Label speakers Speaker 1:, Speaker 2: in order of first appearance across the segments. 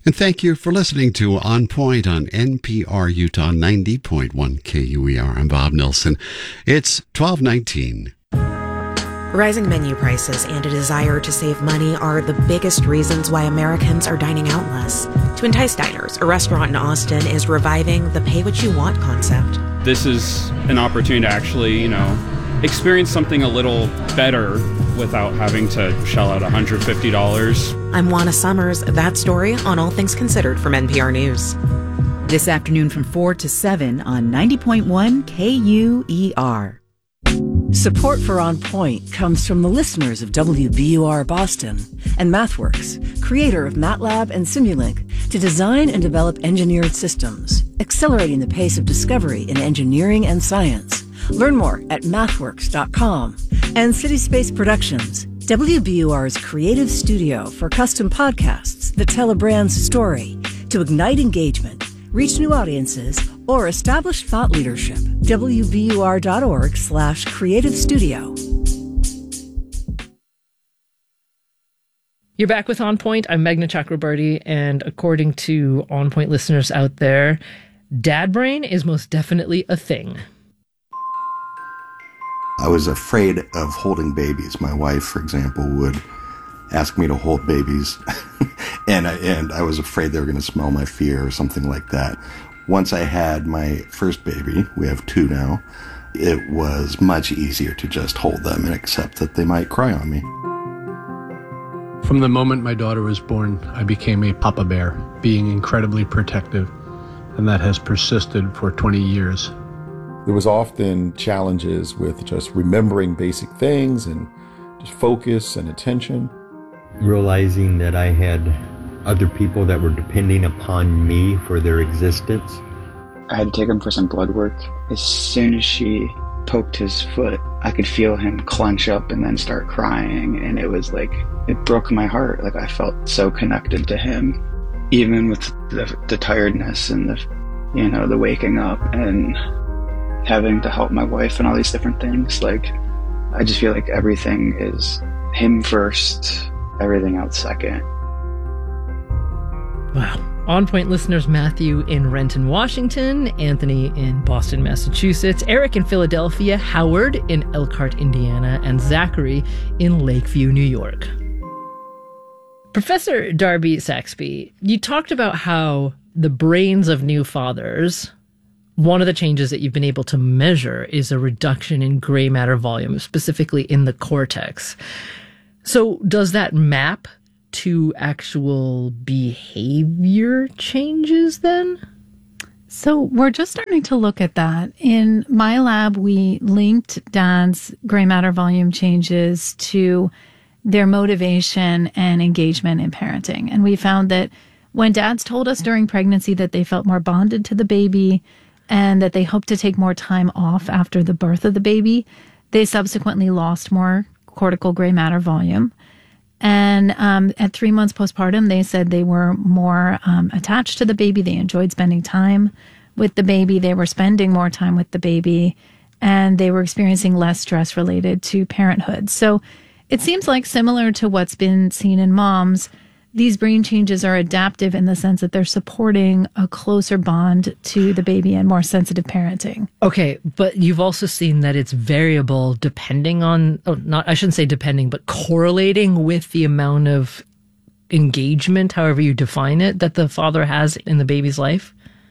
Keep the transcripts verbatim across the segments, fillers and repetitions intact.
Speaker 1: And thank you for listening to On Point on N P R Utah ninety point one K U E R. I'm Bob Nelson. It's twelve nineteen.
Speaker 2: Rising menu prices and a desire to save money are the biggest reasons why Americans are dining out less. To entice diners, a restaurant in Austin is reviving the pay-what-you-want concept.
Speaker 3: This is an opportunity to actually, you know, experience something a little better without having to shell out one hundred fifty dollars.
Speaker 2: I'm Juana Summers. That story on All Things Considered from N P R News.
Speaker 4: This afternoon from four to seven on ninety point one K U E R.
Speaker 5: Support for On Point comes from the listeners of W B U R Boston and MathWorks, creator of MATLAB and Simulink, to design and develop engineered systems, accelerating the pace of discovery in engineering and science. Learn more at mathworks dot com. And CitySpace Productions, W B U R's creative studio for custom podcasts that tell a brand's story to ignite engagement, reach new audiences, or establish thought leadership. W B U R dot org slash creative studio.
Speaker 6: You're back with On Point. I'm Meghna Chakrabarty, and according to On Point listeners out there, dad brain is most definitely a thing.
Speaker 7: I was afraid of holding babies. My wife, for example, would ask me to hold babies, and, I, and I was afraid they were going to smell my fear or something like that. Once I had my first baby, we have two now, it was much easier to just hold them and accept that they might cry on me.
Speaker 8: From the moment my daughter was born, I became a papa bear, being incredibly protective, and that has persisted for twenty years.
Speaker 9: There was often challenges with just remembering basic things and just focus and attention.
Speaker 10: Realizing that I had other people that were depending upon me for their existence.
Speaker 11: I had to take him for some blood work. As soon as she poked his foot, I could feel him clench up and then start crying, and it was like, it broke my heart. Like, I felt so connected to him, even with the, the tiredness and the, you know, the waking up and having to help my wife and all these different things. Like, I just feel like everything is him first, everything else second.
Speaker 6: Wow. On Point listeners Matthew in Renton, Washington, Anthony in Boston, Massachusetts, Eric in Philadelphia, Howard in Elkhart, Indiana, and Zachary in Lakeview, New York. Professor Darby Saxby, you talked about how the brains of new fathers, one of the changes that you've been able to measure is a reduction in gray matter volume, specifically in the cortex. So does that map to actual behavior changes then?
Speaker 12: So we're just starting to look at that. In my lab, we linked dad's gray matter volume changes to their motivation and engagement in parenting. And we found that when dads told us during pregnancy that they felt more bonded to the baby and that they hoped to take more time off after the birth of the baby, they subsequently lost more cortical gray matter volume. And um, at three months postpartum, they said they were more um, attached to the baby. They enjoyed spending time with the baby. They were spending more time with the baby, and they were experiencing less stress related to parenthood. So it seems like, similar to what's been seen in moms, these brain changes are adaptive in the sense that they're supporting a closer bond to the baby and more sensitive parenting.
Speaker 6: Okay, but you've also seen that it's variable depending on, oh, not, I shouldn't say depending, but correlating with the amount of engagement, however you define it, that the father has in the baby's life?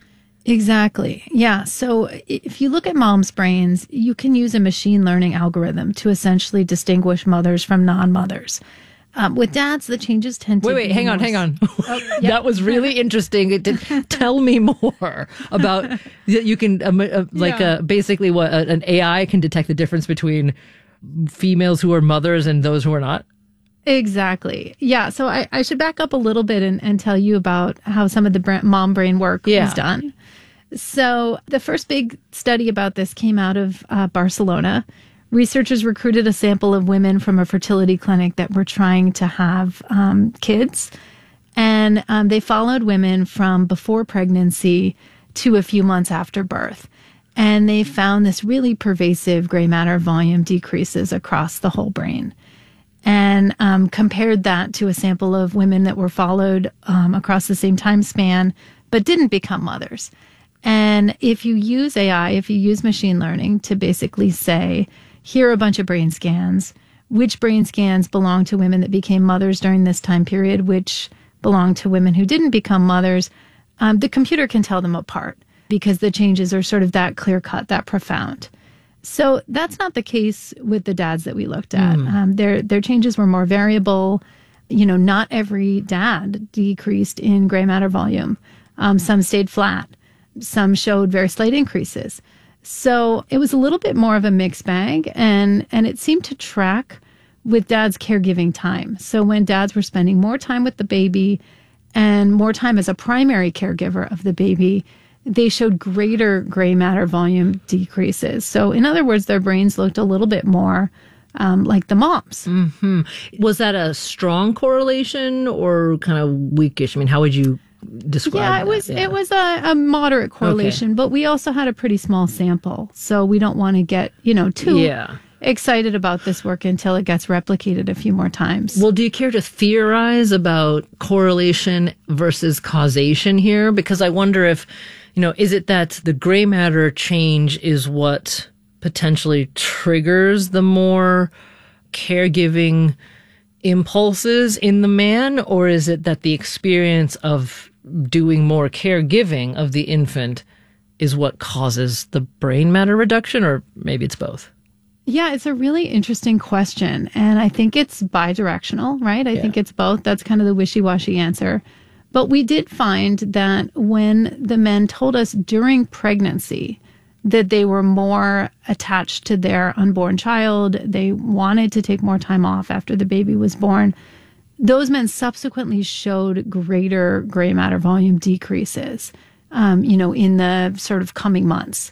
Speaker 12: Exactly. Yeah. So if you look at moms' brains, you can use a machine learning algorithm to essentially distinguish mothers from non-mothers. Um, with dads, the changes tend to
Speaker 6: wait, wait,
Speaker 12: be
Speaker 6: hang on,
Speaker 12: more...
Speaker 6: hang on.
Speaker 12: Oh, yeah.
Speaker 6: That was really interesting. It did, tell me more about that. You can um, uh, like
Speaker 12: Yeah.
Speaker 6: uh, basically what uh, an A I can detect the difference between females who are mothers and those who are not.
Speaker 12: Exactly. Yeah. So I, I should back up a little bit and, and tell you about how some of the bra- mom brain work
Speaker 6: Yeah.
Speaker 12: was done. So the first big study about this came out of uh, Barcelona. Researchers recruited a sample of women from a fertility clinic that were trying to have um, kids. And um, they followed women from before pregnancy to a few months after birth. And they found this really pervasive gray matter volume decreases across the whole brain. and um, compared that to a sample of women that were followed um, across the same time span but didn't become mothers. And if you use A I, if you use machine learning to basically say, here are a bunch of brain scans, which brain scans belong to women that became mothers during this time period, which belong to women who didn't become mothers, um, the computer can tell them apart because the changes are sort of that clear-cut, that profound. So that's not the case with the dads that we looked at. Mm. Um, their their changes were more variable. You know, not every dad decreased in gray matter volume. Um, some stayed flat. Some showed very slight increases. So it was a little bit more of a mixed bag, and, and it seemed to track with dad's caregiving time. So when dads were spending more time with the baby and more time as a primary caregiver of the baby, they showed greater gray matter volume decreases. So in other words, their brains looked a little bit more um, like the mom's.
Speaker 6: Mm-hmm. Was that a strong correlation or kind of weakish? I mean, how would you describe
Speaker 12: yeah,
Speaker 6: that?
Speaker 12: it was
Speaker 6: yeah.
Speaker 12: it was a, a moderate correlation, okay. But we also had a pretty small sample. So we don't want to get, you know, too
Speaker 6: yeah.
Speaker 12: excited about this work until it gets replicated a few more times.
Speaker 6: Well, do you care to theorize about correlation versus causation here? Because I wonder if, you know, is it that the gray matter change is what potentially triggers the more caregiving impulses in the man, or is it that the experience of doing more caregiving of the infant is what causes the brain matter reduction, or maybe it's both?
Speaker 12: Yeah, it's a really interesting question. And I think it's bidirectional, right? I
Speaker 6: Yeah.
Speaker 12: think it's both. That's kind of the wishy-washy answer. But we did find that when the men told us during pregnancy that they were more attached to their unborn child, they wanted to take more time off after the baby was born, those men subsequently showed greater gray matter volume decreases, um, you know, in the sort of coming months.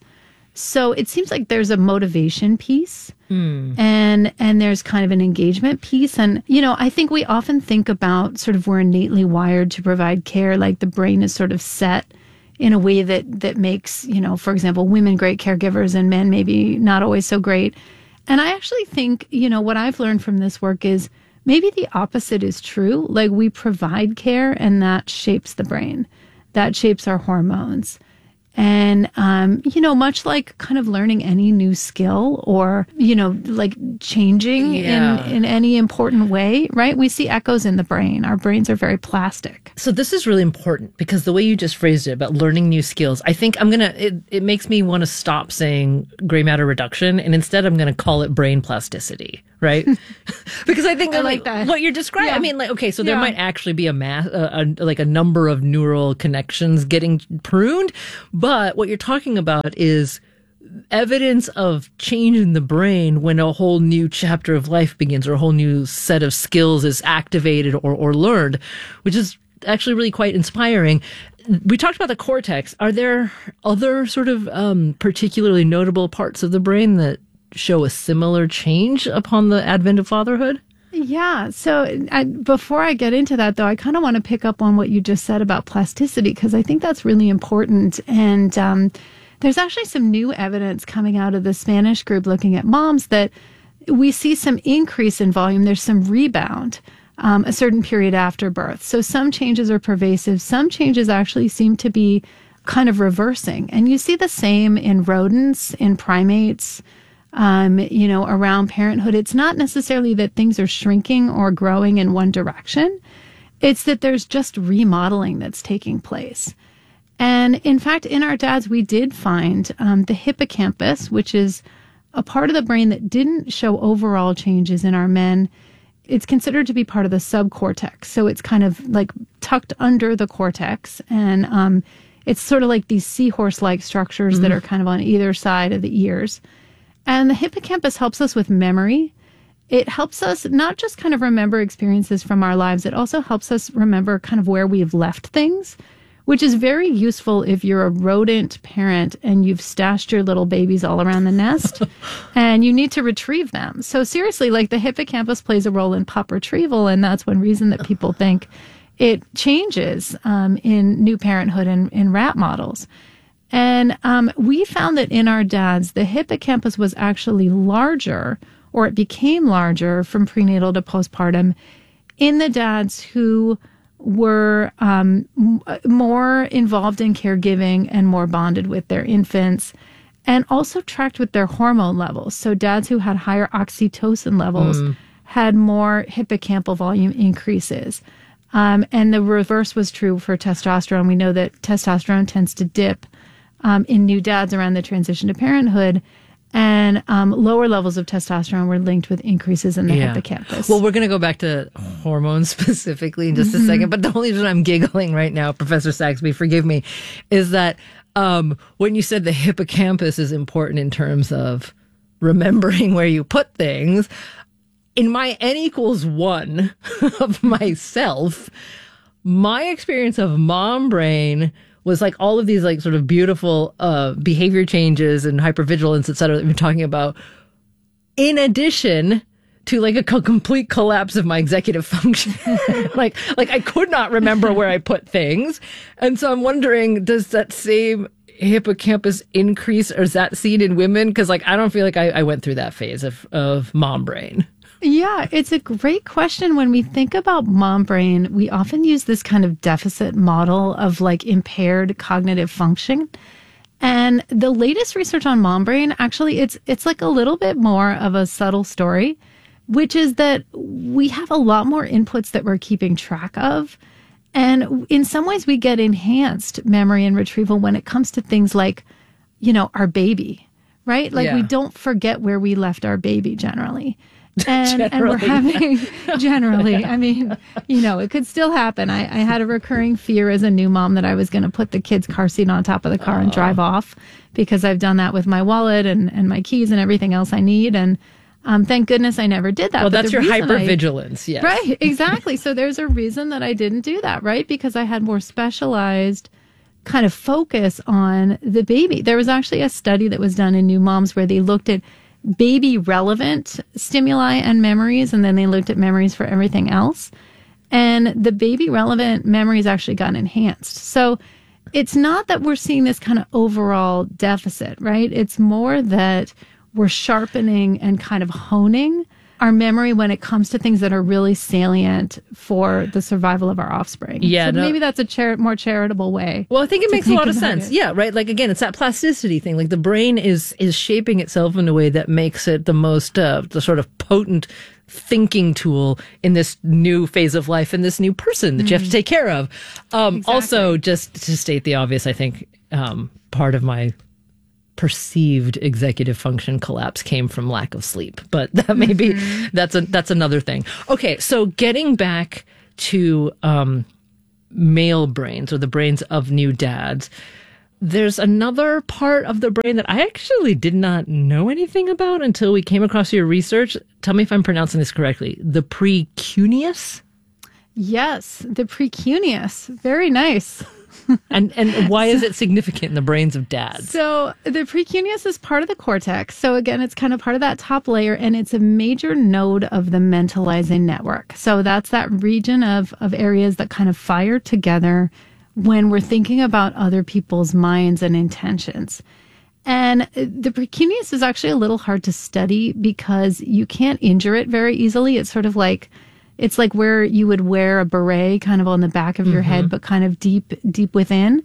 Speaker 12: So it seems like there's a motivation piece mm. and and there's kind of an engagement piece. And, you know, I think we often think about sort of we're innately wired to provide care, like the brain is sort of set in a way that that makes, you know, for example, women great caregivers and men maybe not always so great. And I actually think, you know, what I've learned from this work is maybe the opposite is true. Like we provide care and that shapes the brain. That shapes our hormones. And, um, you know, much like kind of learning any new skill or, you know, like changing
Speaker 6: Yeah.
Speaker 12: in, in any important way, right? We see echoes in the brain. Our brains are very plastic.
Speaker 6: So this is really important because the way you just phrased it about learning new skills, I think I'm going to, it, it makes me want to stop saying gray matter reduction. And instead I'm going to call it brain plasticity, right? Because I think
Speaker 12: I
Speaker 6: that,
Speaker 12: like
Speaker 6: like
Speaker 12: that.
Speaker 6: what you're describing,
Speaker 12: Yeah.
Speaker 6: I mean, like, okay, so there
Speaker 12: Yeah.
Speaker 6: might actually be a mass, a, a, like a number of neural connections getting pruned. But what you're talking about is evidence of change in the brain when a whole new chapter of life begins or a whole new set of skills is activated or, or learned, which is actually really quite inspiring. We talked about the cortex. Are there other sort of um, particularly notable parts of the brain that show a similar change upon the advent of fatherhood?
Speaker 12: Yeah. So I, before I get into that, though, I kind of want to pick up on what you just said about plasticity, because I think that's really important. And um, there's actually some new evidence coming out of the Spanish group looking at moms that we see some increase in volume. There's some rebound um, a certain period after birth. So some changes are pervasive. Some changes actually seem to be kind of reversing. And you see the same in rodents, in primates, Um, you know, around parenthood. It's not necessarily that things are shrinking or growing in one direction. It's that there's just remodeling that's taking place. And in fact, in our dads, we did find um, the hippocampus, which is a part of the brain that didn't show overall changes in our men. It's considered to be part of the subcortex. So it's kind of like tucked under the cortex. And um, it's sort of like these seahorse-like structures mm-hmm. that are kind of on either side of the ears. And the hippocampus helps us with memory. It helps us not just kind of remember experiences from our lives, it also helps us remember kind of where we've left things, which is very useful if you're a rodent parent and you've stashed your little babies all around the nest and you need to retrieve them. So seriously, like the hippocampus plays a role in pup retrieval, and that's one reason that people think it changes um, in new parenthood and in rat models. And um, we found that in our dads, the hippocampus was actually larger or it became larger from prenatal to postpartum in the dads who were um, m- more involved in caregiving and more bonded with their infants, and also tracked with their hormone levels. So dads who had higher oxytocin levels mm. had more hippocampal volume increases. Um, and the reverse was true for testosterone. We know that testosterone tends to dip um, in new dads around the transition to parenthood. And um, lower levels of testosterone were linked with increases in the yeah. hippocampus.
Speaker 6: Well, we're going to go back to hormones specifically in just mm-hmm. a second. But the only reason I'm giggling right now, Professor Saxby, forgive me, is that um, when you said the hippocampus is important in terms of remembering where you put things, in my N equals one of myself, my experience of mom brain was like all of these like sort of beautiful uh, behavior changes and hypervigilance, et cetera, that we're talking about, in addition to like a co- complete collapse of my executive function. like, like I could not remember where I put things. And so I'm wondering, does that same hippocampus increase, or is that seen in women? Because like, I don't feel like I, I went through that phase of, of mom brain.
Speaker 12: Yeah, it's a great question. When we think about mom brain, we often use this kind of deficit model of like impaired cognitive function. And the latest research on mom brain, actually, it's it's like a little bit more of a subtle story, which is that we have a lot more inputs that we're keeping track of. And in some ways, we get enhanced memory and retrieval when it comes to things like, you know, our baby, right? Like yeah. we don't forget where we left our baby generally. And, and we're having, generally, I mean, you know, it could still happen. I, I had a recurring fear as a new mom that I was going to put the kid's car seat on top of the car oh. and drive off, because I've done that with my wallet and, and my keys and everything else I need. And um, thank goodness I never did that.
Speaker 6: Well,
Speaker 12: but
Speaker 6: that's your hypervigilance, yes.
Speaker 12: Right, exactly. So there's a reason that I didn't do that, right? Because I had more specialized kind of focus on the baby. There was actually a study that was done in New Moms where they looked at baby relevant stimuli and memories, and then they looked at memories for everything else. And the baby relevant memories actually got enhanced. So it's not that we're seeing this kind of overall deficit, right? It's more that we're sharpening and kind of honing our memory when it comes to things that are really salient for the survival of our offspring.
Speaker 6: Yeah,
Speaker 12: so
Speaker 6: no,
Speaker 12: maybe that's a chari- more charitable way.
Speaker 6: Well, I think it makes a lot of sense. It. Yeah, right. Like again, it's that plasticity thing. Like the brain is is shaping itself in a way that makes it the most uh, the sort of potent thinking tool in this new phase of life and this new person that mm. you have to take care of. Um, exactly. Also, just to state the obvious, I think um, part of my perceived executive function collapse came from lack of sleep, but that may be mm-hmm. that's a that's another thing. Okay, so getting back to um, male brains, or the brains of new dads, there's another part of the brain that I actually did not know anything about until we came across your research. Tell me if I'm pronouncing this correctly. The precuneus?
Speaker 12: Yes, the precuneus. Very nice.
Speaker 6: and and why is it significant in the brains of dads?
Speaker 12: So the precuneus is part of the cortex. So again, it's kind of part of that top layer, and it's a major node of the mentalizing network. So that's that region of, of areas that kind of fire together when we're thinking about other people's minds and intentions. And the precuneus is actually a little hard to study because you can't injure it very easily. It's sort of like It's like where you would wear a beret kind of on the back of your mm-hmm. head, but kind of deep, deep within.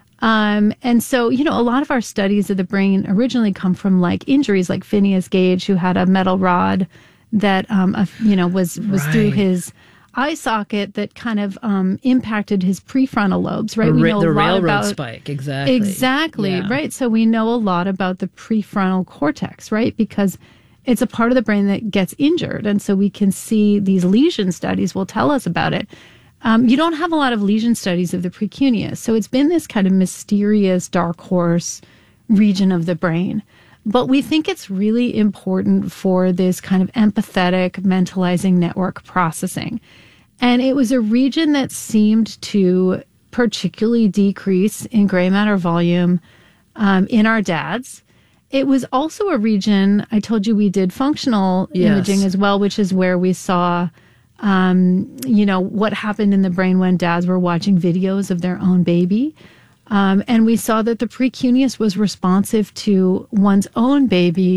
Speaker 12: Um, and so, you know, a lot of our studies of the brain originally come from like injuries like Phineas Gage, who had a metal rod that, um, uh, you know, was, was right. through his eye socket that kind of um, impacted his prefrontal lobes, right?
Speaker 6: The,
Speaker 12: we know
Speaker 6: the
Speaker 12: a lot
Speaker 6: railroad
Speaker 12: about,
Speaker 6: spike, exactly.
Speaker 12: Exactly,
Speaker 6: yeah.
Speaker 12: right? So we know a lot about the prefrontal cortex, right? Because it's a part of the brain that gets injured. And so we can see these lesion studies will tell us about it. Um, you don't have a lot of lesion studies of the precuneus. So it's been this kind of mysterious dark horse region of the brain. But we think it's really important for this kind of empathetic mentalizing network processing. And it was a region that seemed to particularly decrease in gray matter volume um, in our dads. It was also a region, I told you we did functional yes. imaging as well, which is where we saw, um, you know, what happened in the brain when dads were watching videos of their own baby. Um, and we saw that the precuneus was responsive to one's own baby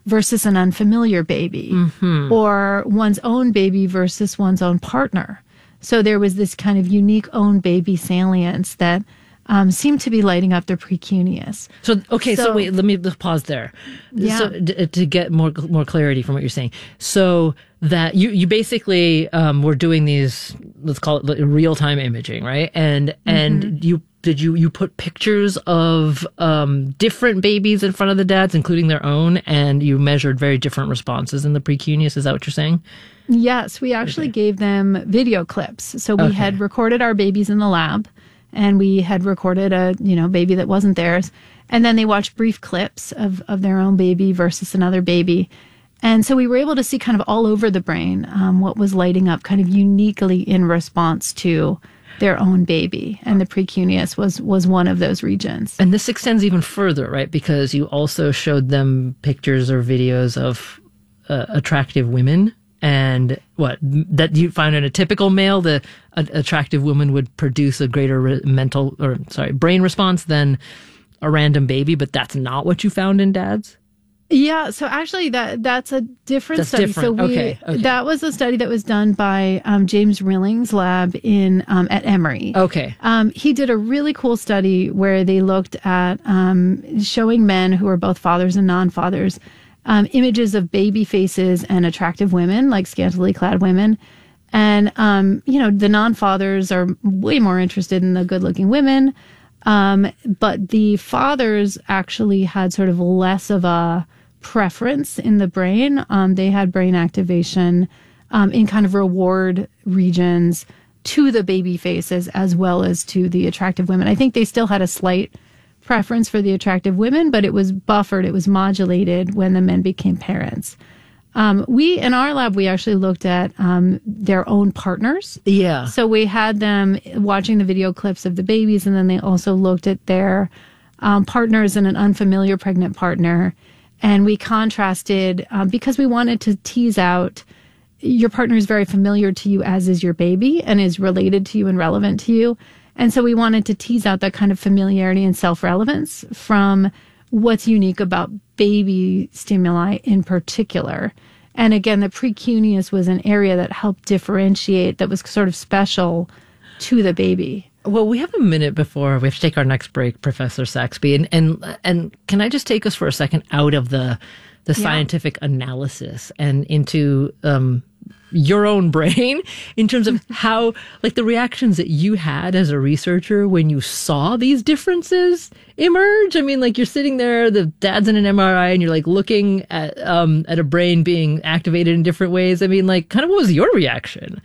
Speaker 12: versus an unfamiliar baby,
Speaker 6: Mm-hmm.
Speaker 12: or one's own baby versus one's own partner. So there was this kind of unique own baby salience that um, seemed to be lighting up the precuneus.
Speaker 6: So, okay, so,
Speaker 12: So-
Speaker 6: wait, let me just pause there.
Speaker 12: Yeah.
Speaker 6: So, d- to get more more clarity from what you're saying. So that you, you basically um, were doing these, let's call it real-time imaging, right? And and
Speaker 12: Mm-hmm.
Speaker 6: you did you you put pictures of um, different babies in front of the dads, including their own, and you measured very different responses in the precuneus. Is that what you're saying?
Speaker 12: Yes, we actually gave them video clips. So we
Speaker 6: Okay.
Speaker 12: had recorded our babies in the lab, and we had recorded a, you know, baby that wasn't theirs. And then they watched brief clips of, of their own baby versus another baby. And so we were able to see kind of all over the brain um, what was lighting up kind of uniquely in response to their own baby. And the precuneus was, was one of those regions.
Speaker 6: And this extends even further, right? Because you also showed them pictures or videos of uh, attractive women. And what that you find in a typical male, the a, attractive woman would produce a greater re- mental or sorry brain response than a random baby, but that's not what you found in dads.
Speaker 12: Yeah, so actually that that's a different
Speaker 6: That's
Speaker 12: study.
Speaker 6: different.
Speaker 12: So we
Speaker 6: Okay, okay.
Speaker 12: that was a study that was done by um, James Rilling's lab in um, at Emory.
Speaker 6: Okay.
Speaker 12: Um, he did a really cool study where they looked at um, showing men who are both fathers and non-fathers um, images of baby faces and attractive women, like scantily clad women. And, um, you know, the non-fathers are way more interested in the good-looking women. Um, but the fathers actually had sort of less of a preference in the brain. Um, they had brain activation um, in kind of reward regions to the baby faces as well as to the attractive women. I think they still had a slight preference for the attractive women, but it was buffered, it was modulated when the men became parents. Um, we, in our lab, we actually looked at um, their own partners.
Speaker 6: Yeah.
Speaker 12: So we had them watching the video clips of the babies, and then they also looked at their um, partners and an unfamiliar pregnant partner. And we contrasted um, because we wanted to tease out your partner is very familiar to you, as is your baby, and is related to you and relevant to you. And so we wanted to tease out that kind of familiarity and self-relevance from what's unique about baby stimuli in particular. And again, the precuneus was an area that helped differentiate, that was sort of special to the baby.
Speaker 6: Well, we have a minute before we have to take our next break, Professor Saxby, and and and can I just take us for a second out of the the
Speaker 12: Yeah.
Speaker 6: scientific analysis and into um, your own brain in terms of how, like, the reactions that you had as a researcher when you saw these differences emerge? I mean, like, you're sitting there, the dad's in an M R I, and you're like looking at um at a brain being activated in different ways. I mean, like, kind of what was your reaction?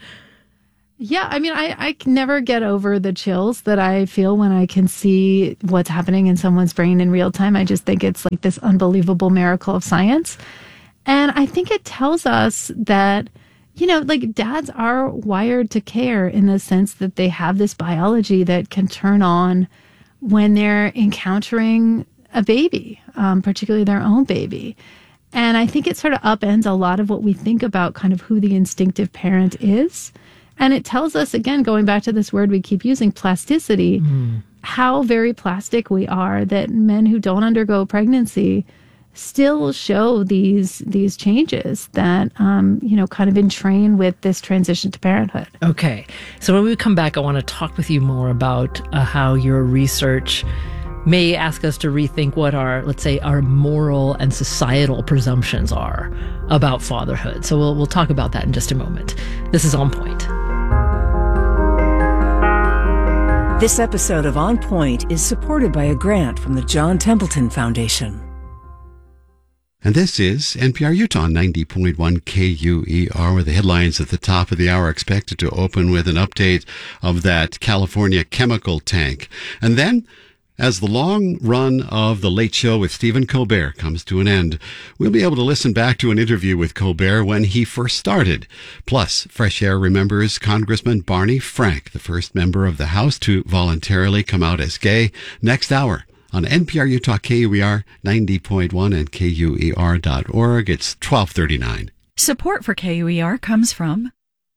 Speaker 12: Yeah, I mean, I, I can never get over the chills that I feel when I can see what's happening in someone's brain in real time. I just think it's like this unbelievable miracle of science. And I think it tells us that, you know, like, dads are wired to care in the sense that they have this biology that can turn on when they're encountering a baby, um, particularly their own baby. And I think it sort of upends a lot of what we think about kind of who the instinctive parent is. And it tells us, again, going back to this word we keep using, plasticity,
Speaker 6: Mm.
Speaker 12: how very plastic we are, that men who don't undergo pregnancy still show these these changes that, um, you know, kind of entrain with this transition to parenthood.
Speaker 6: Okay. So when we come back, I want to talk with you more about uh, how your research may ask us to rethink what our, let's say, our moral and societal presumptions are about fatherhood. So we'll, we'll talk about that in just a moment. This is On Point.
Speaker 5: This episode of On Point is supported by a grant from the John Templeton Foundation.
Speaker 1: And this is N P R Utah ninety point one K U E R, where the headlines at the top of the hour are expected to open with an update of that California chemical tank. And then, as the long run of The Late Show with Stephen Colbert comes to an end, we'll be able to listen back to an interview with Colbert when he first started. Plus, Fresh Air remembers Congressman Barney Frank, the first member of the House to voluntarily come out as gay. Next hour on N P R Utah K U E R ninety point one and K U E R dot org. It's twelve thirty-nine.
Speaker 4: Support for K U E R comes from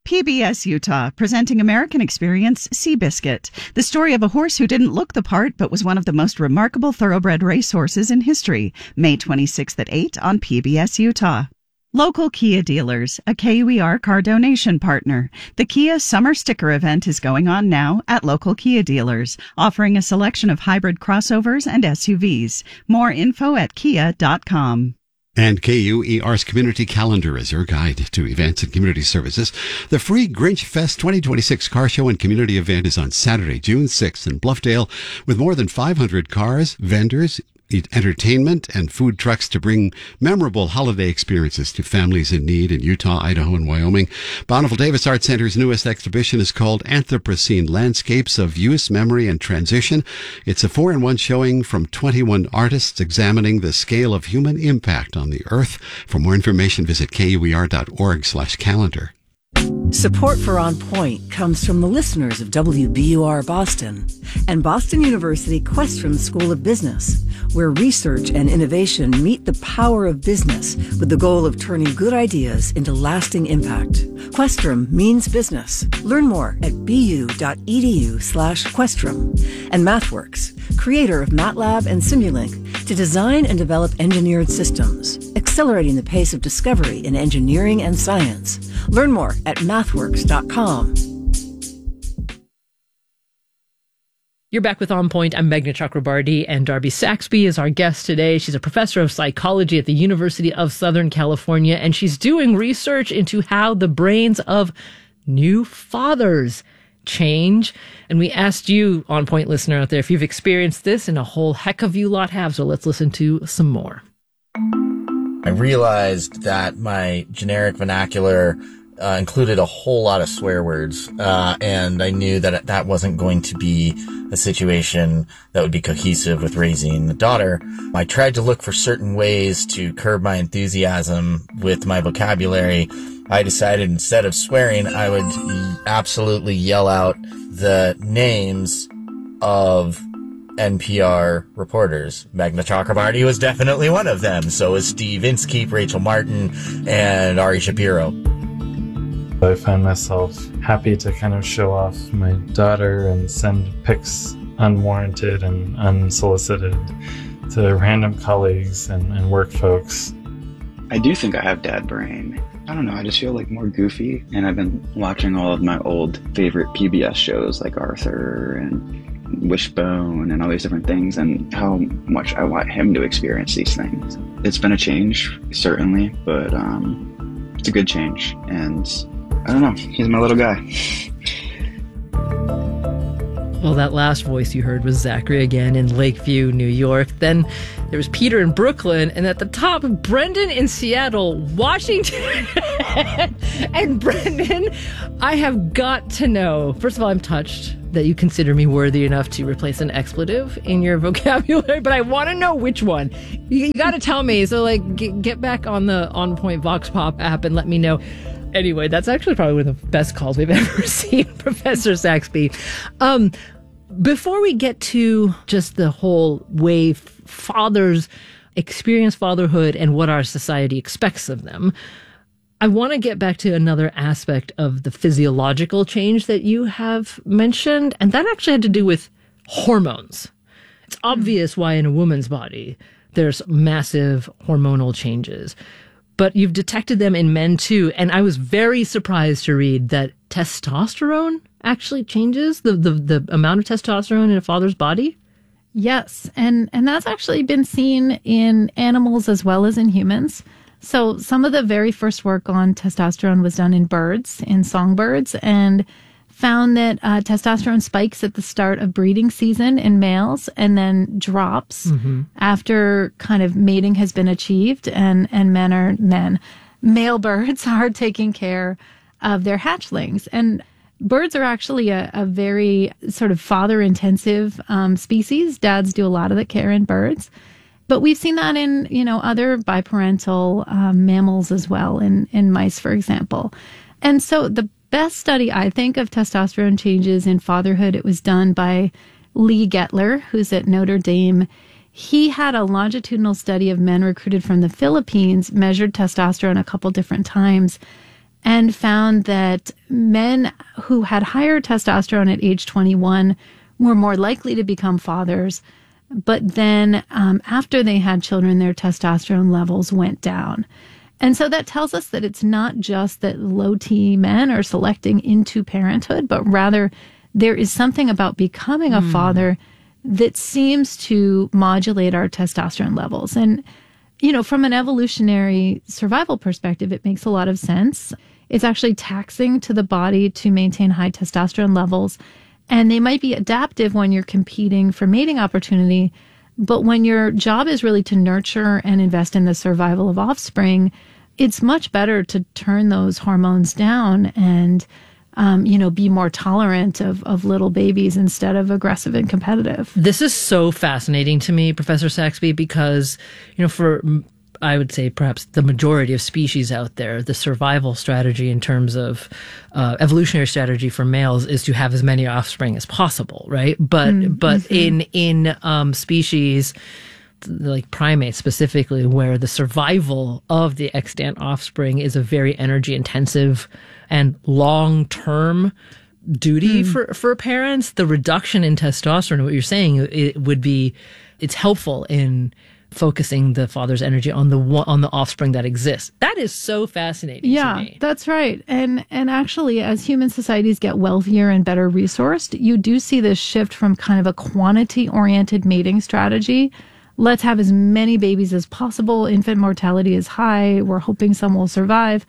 Speaker 13: P B S Utah, presenting American Experience Seabiscuit, the story of a horse who didn't look the part but was one of the most remarkable thoroughbred racehorses in history. May twenty-sixth at eight on P B S Utah. Local Kia dealers, a K U E R car donation partner. The Kia Summer Sticker Event is going on now at local Kia dealers, offering a selection of hybrid crossovers and S U Vs. More info at kia dot com.
Speaker 1: And K U E R's community calendar is your guide to events and community services. The free Grinch Fest twenty twenty-six car show and community event is on Saturday, June sixth in Bluffdale, with more than five hundred cars, vendors, entertainment, and food trucks to bring memorable holiday experiences to families in need in Utah, Idaho, and Wyoming. Bountiful Davis Art Center's newest exhibition is called Anthropocene Landscapes of Use, Memory, and Transition. It's a four-in-one showing from twenty-one artists examining the scale of human impact on the earth. For more information, visit K U E R dot org slash calendar.
Speaker 5: Support for On Point comes from the listeners of W B U R Boston and Boston University Questrom School of Business, where research and innovation meet the power of business with the goal of turning good ideas into lasting impact. Questrom means business. Learn more at b u dot e d u slash Questrom. And MathWorks, creator of MATLAB and Simulink, to design and develop engineered systems, accelerating the pace of discovery in engineering and science. Learn more at mathworks dot com.
Speaker 6: You're back with On Point. I'm Meghna Chakrabarty, and Darby Saxby is our guest today. She's a professor of psychology at the University of Southern California, and she's doing research into how the brains of new fathers change. And we asked you, On Point listener out there, if you've experienced this, and a whole heck of you lot have. So let's listen to some more.
Speaker 14: I realized that my generic vernacular uh, included a whole lot of swear words, uh, and I knew that that wasn't going to be a situation that would be cohesive with raising a daughter. I tried to look for certain ways to curb my enthusiasm with my vocabulary. I decided instead of swearing, I would absolutely yell out the names of N P R reporters. Meghna Chakrabarty was definitely one of them. So was Steve Inskeep, Rachel Martin, and Ari Shapiro.
Speaker 15: I find myself happy to kind of show off my daughter and send pics unwarranted and unsolicited to random colleagues and, and work folks.
Speaker 11: I do think I have dad brain. I don't know, I just feel like more goofy, and I've been watching all of my old favorite P B S shows like Arthur and Wishbone and all these different things, and how much I want him to experience these things. It's been a change, certainly, but um, it's a good change, and I don't know, he's my little guy.
Speaker 6: Well, that last voice you heard was Zachary again in Lakeview, New York. Then there was Peter in Brooklyn, and at the top, Brendan in Seattle, Washington. And Brendan, I have got to know, first of all, I'm touched that you consider me worthy enough to replace an expletive in your vocabulary, but I want to know which one. You, you got to tell me. So, like, get, get back on the On Point Vox Pop app and let me know. Anyway, that's actually probably one of the best calls we've ever seen, Professor Saxby. Um, before we get to just the whole way fathers experience fatherhood and what our society expects of them, I want to get back to another aspect of the physiological change that you have mentioned, and that actually had to do with hormones. It's obvious why in a woman's body there's massive hormonal changes, but you've detected them in men too, and I was very surprised to read that testosterone actually changes, the, the, the amount of testosterone in a father's body.
Speaker 12: Yes, and, and that's actually been seen in animals as well as in humans. So some of the very first work on testosterone was done in birds, in songbirds, and found that uh, testosterone spikes at the start of breeding season in males and then drops mm-hmm. after kind of mating has been achieved, and, and men are men. Male birds are taking care of their hatchlings. And birds are actually a, a very sort of father-intensive um, species. Dads do a lot of the care in birds. But we've seen that in, you know, other biparental um, mammals as well, in, in mice, for example. And so the best study, I think, of testosterone changes in fatherhood, it was done by Lee Gettler, who's at Notre Dame. He had a longitudinal study of men recruited from the Philippines, measured testosterone a couple different times, and found that men who had higher testosterone at age twenty-one were more likely to become fathers. But then um, after they had children, their testosterone levels went down. And so that tells us that it's not just that low T men are selecting into parenthood, but rather there is something about becoming a mm. father that seems to modulate our testosterone levels. And, you know, from an evolutionary survival perspective, it makes a lot of sense. It's actually taxing to the body to maintain high testosterone levels. And they might be adaptive when you're competing for mating opportunity. But when your job is really to nurture and invest in the survival of offspring, it's much better to turn those hormones down and, um, you know, be more tolerant of, of little babies instead of aggressive and competitive.
Speaker 6: This is so fascinating to me, Professor Saxby, because, you know, for, I would say perhaps the majority of species out there, the survival strategy in terms of uh, evolutionary strategy for males is to have as many offspring as possible, right? But, mm-hmm. but in, in um, species like primates specifically, where the survival of the extant offspring is a very energy intensive and long term duty mm. for, for parents, the reduction in testosterone, what you're saying, it would be, it's helpful in focusing the father's energy on the on the offspring that exists. That is so fascinating
Speaker 12: yeah,
Speaker 6: to me.
Speaker 12: That's right. And and actually, as human societies get wealthier and better resourced, you do see this shift from kind of a quantity-oriented mating strategy. Let's have as many babies as possible. Infant mortality is high. We're hoping some will survive.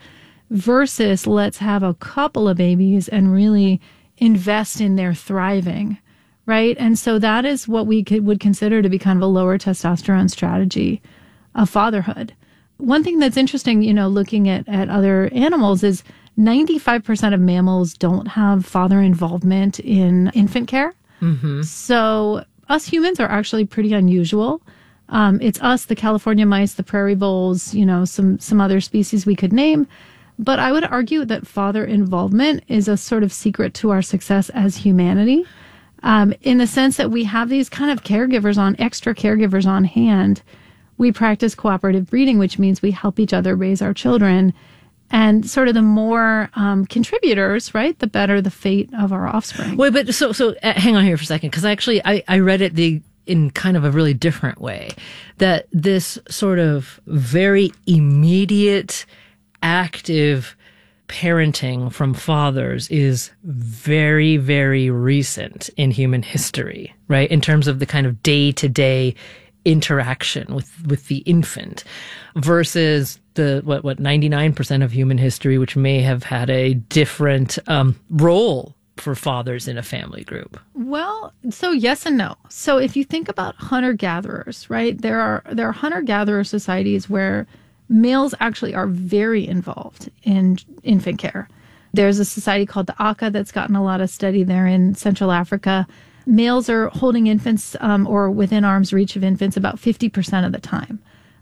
Speaker 12: Versus let's have a couple of babies and really invest in their thriving, right? And so that is what we could, would consider to be kind of a lower testosterone strategy of fatherhood. One thing that's interesting, you know, looking at, at other animals is ninety-five percent of mammals don't have father involvement in infant care. Mm-hmm. So us humans are actually pretty unusual. Um, it's us, the California mice, the prairie voles, you know, some some other species we could name. But I would argue that father involvement is a sort of secret to our success as humanity, um, in the sense that we have these kind of caregivers on, extra caregivers on hand. We practice cooperative breeding, which means we help each other raise our children. And sort of the more um, contributors, right, the better the fate of our offspring.
Speaker 6: Wait, but so so uh, hang on here for a second, because actually I, I read it the in kind of a really different way, that this sort of very immediate, active parenting from fathers is very, very recent in human history, right? In terms of the kind of day-to-day interaction with, with the infant versus the, what, what, ninety-nine percent of human history, which may have had a different um, role for fathers in a family group.
Speaker 12: Well, so yes and no. So if you think about hunter-gatherers, right, there are, there are hunter-gatherer societies where males actually are very involved in infant care. There's a society called the Aka that's gotten a lot of study there in Central Africa. Males are holding infants um, or within arm's reach of infants about fifty percent of the time.